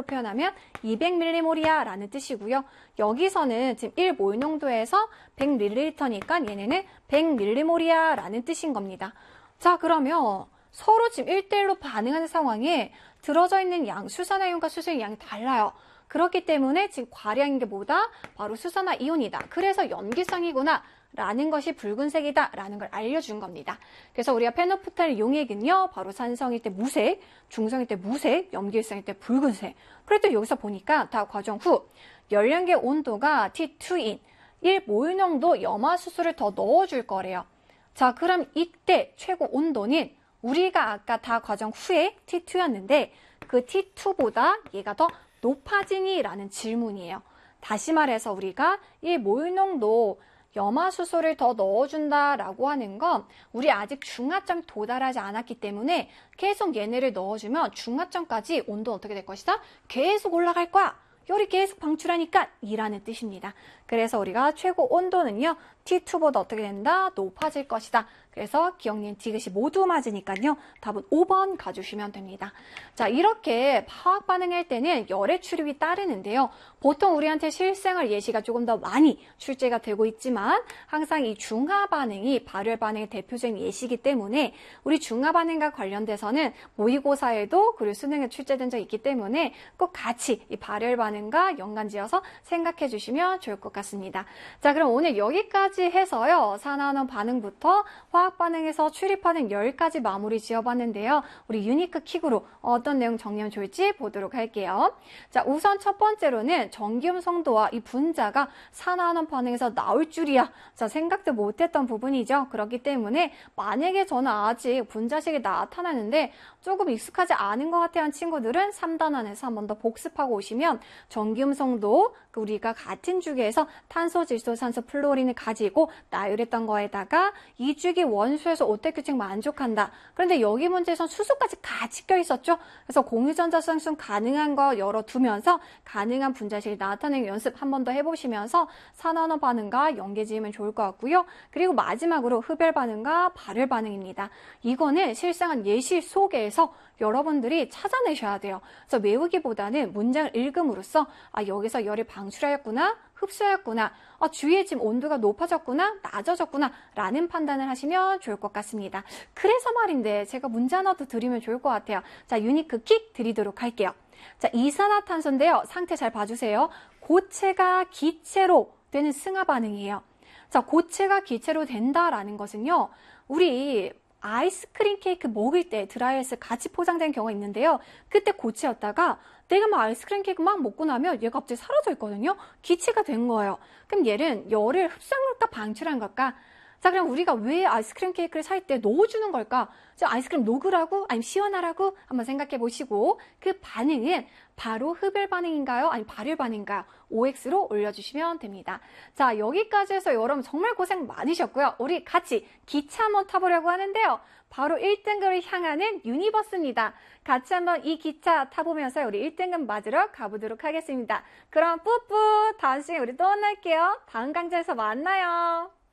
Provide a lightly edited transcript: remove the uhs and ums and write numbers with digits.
표현하면 200mm야 라는 뜻이고요. 여기서는 지금 1몰농도에서 100ml니까 얘네는 100ml야 라는 뜻인 겁니다. 자, 그러면 서로 지금 1대1로 반응하는 상황에 들어져 있는 양, 수산화이온과 수소의 양이 달라요. 그렇기 때문에 지금 과량인 게 뭐다? 바로 수산화이온이다. 그래서 염기성이구나 라는 것이 붉은색이다 라는 걸 알려준 겁니다. 그래서 우리가 페노프탈 용액은요, 바로 산성일 때 무색, 중성일 때 무색, 염기성일 때 붉은색. 그래도 여기서 보니까 다 과정 후 열량계 온도가 T2인 1몰농도 염화수소를 더 넣어줄 거래요. 자, 그럼 이때 최고 온도는 우리가 아까 다 과정 후에 T2였는데 그 T2보다 얘가 더 높아지니? 라는 질문이에요. 다시 말해서 우리가 1몰농도 염화수소를 더 넣어준다라고 하는 건 우리 아직 중하점 도달하지 않았기 때문에 계속 얘네를 넣어주면 중하점까지 온도 어떻게 될 것이다? 계속 올라갈 거야. 열이 계속 방출하니까 이라는 뜻입니다. 그래서 우리가 최고 온도는요, T2보다 어떻게 된다? 높아질 것이다. 그래서 기억니은 디귿이 모두 맞으니까요. 답은 5번 가주시면 됩니다. 자, 이렇게 화학 반응할 때는 열의 출입이 따르는데요. 보통 우리한테 실생활 예시가 조금 더 많이 출제가 되고 있지만 항상 이 중화 반응이 발열 반응의 대표적인 예시이기 때문에 우리 중화 반응과 관련돼서는 모의고사에도 그리고 수능에 출제된 적이 있기 때문에 꼭 같이 이 발열 반응과 연관지어서 생각해 주시면 좋을 것 같습니다. 자, 그럼 오늘 여기까지 해서요. 산화환원 반응부터 화학 반응에서 출입하는 열까지 마무리 지어봤는데요. 우리 유니크 킥으로 어떤 내용 정리하면 좋을지 보도록 할게요. 자, 우선 첫 번째로는 전기음 성도와 이 분자가 산화환원 반응에서 나올 줄이야. 자, 생각도 못했던 부분이죠. 그렇기 때문에 만약에 저는 아직 분자식이 나타나는데 조금 익숙하지 않은 것 같아요 하는 친구들은 3단원에서 한 번 더 복습하고 오시면 전기음 성도 우리가 같은 주기에서 탄소, 질소, 산소, 플루오린을 가지고 나열했던 거에다가 이 주기 원소에서 오택규칙 만족한다. 그런데 여기 문제에선 수소까지 같이 껴있었죠. 그래서 공유전자상승 가능한 거 열어두면서 가능한 분자식이 나타내는 연습 한 번 더 해보시면서 산화환원 반응과 연계지으면 좋을 것 같고요. 그리고 마지막으로 흡열 반응과 발열 반응입니다. 이거는 실생활 예시 속에서 여러분들이 찾아내셔야 돼요. 그래서 외우기보다는 문장을 읽음으로써 여기서 열이 방출하였구나, 흡수하였구나, 주위에 지금 온도가 높아졌구나, 낮아졌구나 라는 판단을 하시면 좋을 것 같습니다. 그래서 말인데 제가 문제 하나 더 드리면 좋을 것 같아요. 자, 유니크 킥 드리도록 할게요. 자, 이산화탄소인데요. 상태 잘 봐주세요. 고체가 기체로 되는 승화 반응이에요. 자, 고체가 기체로 된다라는 것은요, 우리 아이스크림 케이크 먹을 때 드라이아이스 같이 포장된 경우가 있는데요. 그때 고체였다가 내가 막 아이스크림 케이크 막 먹고 나면 얘가 갑자기 사라져 있거든요. 기체가 된 거예요. 그럼 얘는 열을 흡수한 걸까 방출한 걸까? 자, 그럼 우리가 왜 아이스크림 케이크를 살 때 넣어주는 걸까? 아이스크림 녹으라고? 아니면 시원하라고? 한번 생각해 보시고 그 반응은 바로 흡열 반응인가요? 아니면 발열 반응인가요? OX로 올려주시면 됩니다. 자, 여기까지 해서 여러분 정말 고생 많으셨고요. 우리 같이 기차 한번 타보려고 하는데요. 바로 1등급을 향하는 유니버스입니다. 같이 한번 이 기차 타보면서 우리 1등급 맞으러 가보도록 하겠습니다. 그럼 뿌뿌 다음 시간에 우리 또 만날게요. 다음 강좌에서 만나요.